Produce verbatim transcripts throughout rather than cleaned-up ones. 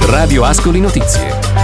Radio Ascoli Notizie.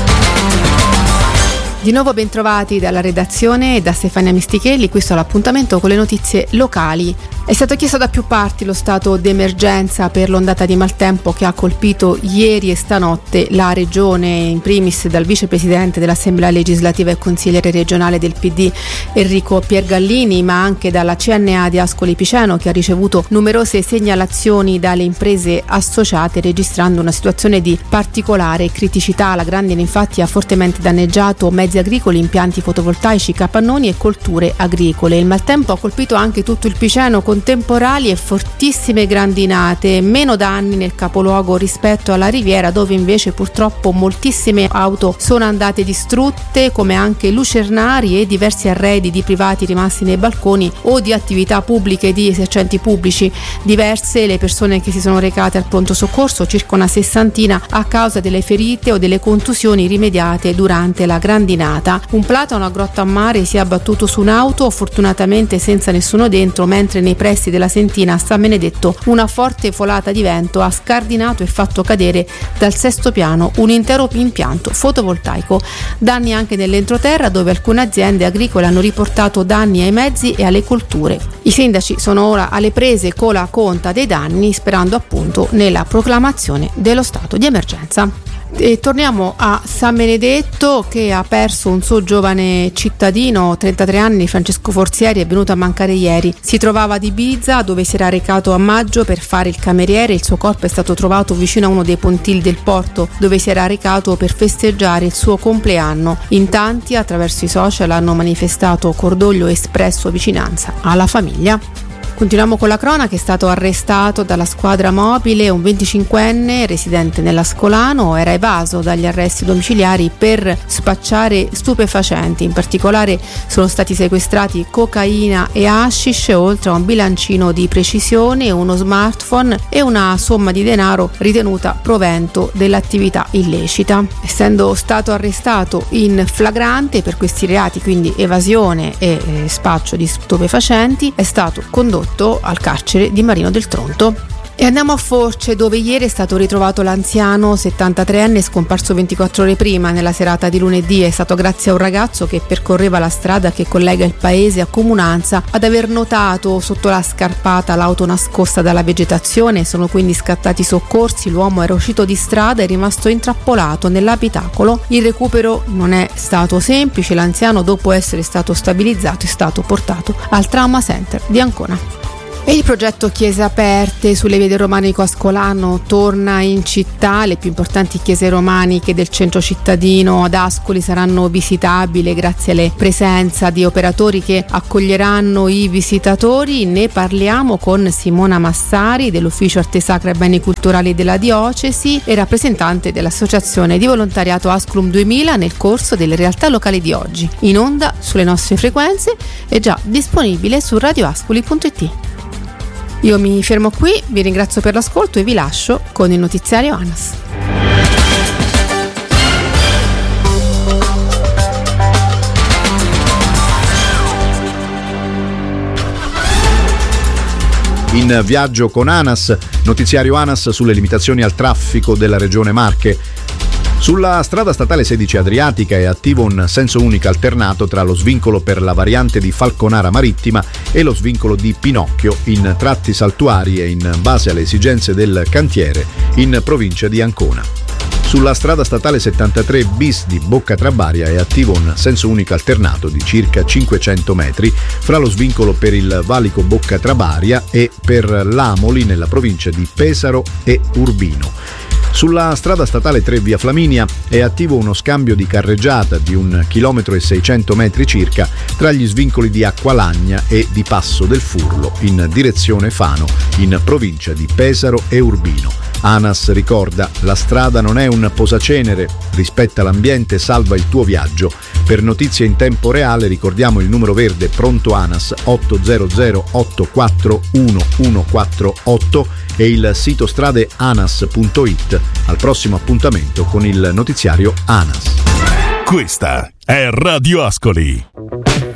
Di nuovo bentrovati dalla redazione e da Stefania Mistichelli. Questo è l'appuntamento con le notizie locali. È stato chiesto da più parti lo stato d'emergenza per l'ondata di maltempo che ha colpito ieri e stanotte la regione, in primis dal vicepresidente dell'Assemblea legislativa e consigliere regionale del P D Enrico Piergallini, ma anche dalla C N A di Ascoli Piceno, che ha ricevuto numerose segnalazioni dalle imprese associate, registrando una situazione di particolare criticità. La grandine infatti ha fortemente danneggiato mezzi agricoli, impianti fotovoltaici, capannoni e colture agricole. Il maltempo ha colpito anche tutto il Piceno con temporali e fortissime grandinate, meno danni nel capoluogo rispetto alla Riviera, dove invece purtroppo moltissime auto sono andate distrutte, come anche lucernari e diversi arredi di privati rimasti nei balconi o di attività pubbliche di esercenti pubblici diverse. Le persone che si sono recate al pronto soccorso, circa una sessantina, a causa delle ferite o delle contusioni rimediate durante la grandinata. Un platano a Grotta a Mare si è abbattuto su un'auto, fortunatamente senza nessuno dentro, mentre nei pressi della Sentina a San Benedetto una forte folata di vento ha scardinato e fatto cadere dal sesto piano un intero impianto fotovoltaico. Danni anche nell'entroterra, dove alcune aziende agricole hanno riportato danni ai mezzi e alle colture. I sindaci sono ora alle prese con la conta dei danni, sperando appunto nella proclamazione dello stato di emergenza. E torniamo a San Benedetto, che ha perso un suo giovane cittadino, trentatré anni, Francesco Forzieri, è venuto a mancare ieri. Si trovava ad Ibiza, dove si era recato a maggio per fare il cameriere. Il suo corpo è stato trovato vicino a uno dei pontili del porto, dove si era recato per festeggiare il suo compleanno. In tanti attraverso i social hanno manifestato cordoglio e espresso vicinanza alla famiglia. Continuiamo con la cronaca. È stato arrestato dalla squadra mobile un venticinquenne residente nell'Ascolano. Era evaso dagli arresti domiciliari per spacciare stupefacenti. In particolare sono stati sequestrati cocaina e hashish, oltre a un bilancino di precisione, uno smartphone e una somma di denaro ritenuta provento dell'attività illecita. Essendo stato arrestato in flagrante per questi reati, quindi evasione e eh, spaccio di stupefacenti, è stato condotto al carcere di Marino del Tronto. E andiamo a Force, dove ieri è stato ritrovato l'anziano settantatreenne scomparso ventiquattro ore prima. Nella serata di lunedì è stato grazie a un ragazzo che percorreva la strada che collega il paese a Comunanza ad aver notato sotto la scarpata l'auto nascosta dalla vegetazione. Sono quindi scattati i soccorsi. L'uomo era uscito di strada e è rimasto intrappolato nell'abitacolo. Il recupero non è stato semplice. L'anziano, dopo essere stato stabilizzato, è stato portato al Trauma Center di Ancona. E il progetto Chiese Aperte sulle vie del Romanico Ascolano torna in città. Le più importanti chiese romaniche del centro cittadino ad Ascoli saranno visitabili grazie alle presenza di operatori che accoglieranno i visitatori. Ne parliamo con Simona Massari dell'Ufficio Arte Sacra e Beni Culturali della Diocesi e rappresentante dell'Associazione di Volontariato Asculum duemila nel corso delle realtà locali di oggi. In onda sulle nostre frequenze e già disponibile su radioascoli punto it. Io mi fermo qui, vi ringrazio per l'ascolto e vi lascio con il notiziario ANAS. In viaggio con ANAS, notiziario ANAS sulle limitazioni al traffico della regione Marche. Sulla strada statale sedici Adriatica è attivo un senso unico alternato tra lo svincolo per la variante di Falconara Marittima e lo svincolo di Pinocchio in tratti saltuari e in base alle esigenze del cantiere in provincia di Ancona. Sulla strada statale settantatré bis di Bocca Trabaria è attivo un senso unico alternato di circa cinquecento metri fra lo svincolo per il valico Bocca Trabaria e per l'Amoli nella provincia di Pesaro e Urbino. Sulla strada statale tre via Flaminia è attivo uno scambio di carreggiata di un chilometro e seicento metri circa tra gli svincoli di Acqualagna e di Passo del Furlo in direzione Fano in provincia di Pesaro e Urbino. ANAS ricorda: la strada non è un posacenere, rispetta l'ambiente, salva il tuo viaggio. Per notizie in tempo reale ricordiamo il numero verde pronto ANAS otto zero zero otto quattro uno uno quattro otto e il sito strade anas punto it. Al prossimo appuntamento con il notiziario ANAS. Questa è Radio Ascoli.